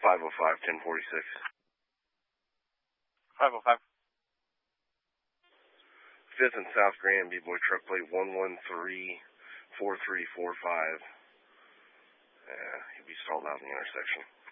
505-1046. 505. 5th and South Grand, B-Boy truck plate 113-4345. He'll be stalled out in the intersection.